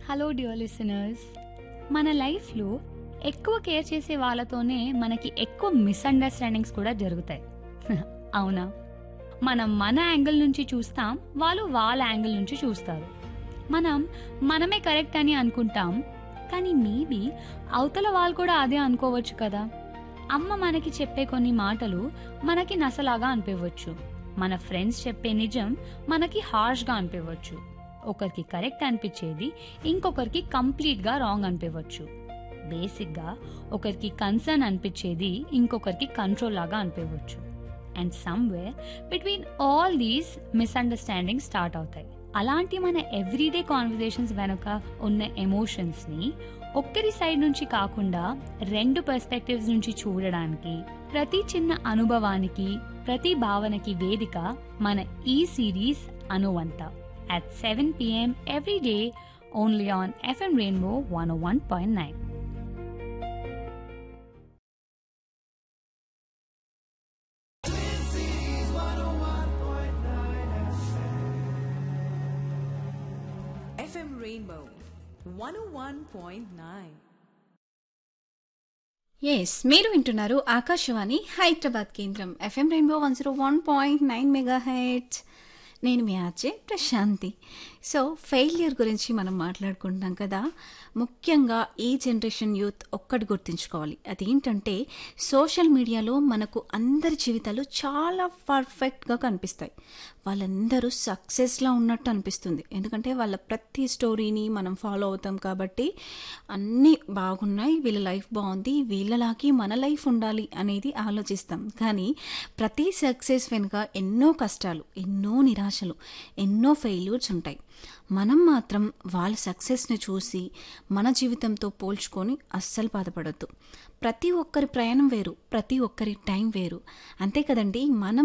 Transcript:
Hello dear listeners. మన లైఫ్లో ఎక్కువ కేర్ చేసే వాళ్ళతోనే మనకి ఎక్కువ మిస్అండర్స్టాండింగ్స్ కూడా జరుగుతాయి. అవునా? మనం మన యాంగిల్ నుంచి చూస్తాం, వాళ్ళు వాళ్ళ యాంగిల్ నుంచి చూస్తారు. మనం మనమే కరెక్ట్ అని అనుకుంటాం, కానీ మేబీ అవతల వాళ్ళు కూడా అదే అనుకోవచ్చు కదా. అమ్మ మనకి చెప్పే కొన్ని మాటలు మనకి నసలాగా అనిపించవచ్చు. మన ఫ్రెండ్స్ చెప్పే నిజం మనకి హార్ష్గా అనిపించవచ్చు. ఒకరికి కరెక్ట్ అనిపించేది ఇంకొకరికి కంప్లీట్గా రాంగ్ అనిపించవచ్చు. బేసిక్గా ఒకరికి కన్సర్న్ అనిపించేది ఇంకొకరికి కంట్రోల్ లాగా అనిపించవచ్చు. And somewhere between all these misunderstanding start అవుతాయి. అలాంటి మన ఎవ్రీడే కాన్వర్జేషన్స్ వెనుక ఉన్న ఎమోషన్స్ని ఒక్కరి సైడ్ నుంచి కాకుండా రెండు పర్స్పెక్టివ్స్ నుంచి చూడడానికి, ప్రతి చిన్న అనుభవానికి, ప్రతి భావనకి వేదిక మన ఈ series అనువంత at 7 p.m. every day only on FM Rainbow 101.9. FM Rainbow 101.9. Yes, మీరు వింటున్నారు ఆకాశవాణి హైదరాబాద్ కేంద్రం ఎఫ్ఎం రెయిన్బో 101.9 మెగా హెర్ట్జ్. నేను మీ ఆర్జే ప్రశాంతి. సో ఫెయిల్యూర్ గురించి మనం మాట్లాడుకుంటున్నాం కదా. ముఖ్యంగా ఈ జనరేషన్ యూత్ ఒక్కటి గుర్తుంచుకోవాలి, అదేంటంటే సోషల్ మీడియాలో మనకు అందరి జీవితాలు చాలా పర్ఫెక్ట్గా కనిపిస్తాయి. వాళ్ళందరూ సక్సెస్లా ఉన్నట్టు అనిపిస్తుంది, ఎందుకంటే వాళ్ళ ప్రతి స్టోరీని మనం ఫాలో అవుతాం కాబట్టి అన్నీ బాగున్నాయి, వీళ్ళ లైఫ్ బాగుంది, వీళ్ళలాగే మన లైఫ్ ఉండాలి అనేది ఆలోచిస్తాం. కానీ ప్రతి సక్సెస్ వెనుక ఎన్నో కష్టాలు, ఎన్నో నిరాశలు, ఎన్నో ఫెయిల్యూర్స్ ఉంటాయి. మనం మాత్రం వాళ్ళ సక్సెస్ని చూసి మన జీవితంతో పోల్చుకొని అస్సలు బాధపడద్దు. ప్రతి ఒక్కరి ప్రయాణం వేరు, ప్రతి ఒక్కరి టైం వేరు, అంతే కదండి. మనం